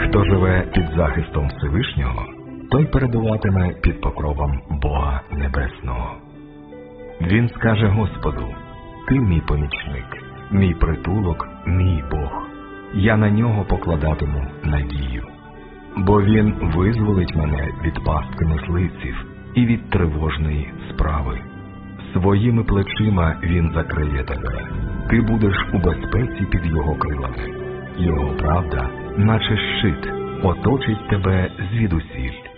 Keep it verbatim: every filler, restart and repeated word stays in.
Хто живе під захистом Всевишнього, той перебуватиме під покровом Бога Небесного. Він скаже Господу: «Ти мій помічник, мій притулок, мій Бог. Я на нього покладатиму надію. Бо він визволить мене від пастки мисливців і від тривожної справи. Своїми плечима він закриє тебе. Ти будеш у безпеці під його крилами. Його правда, наче щит, оточить тебе звідусіль.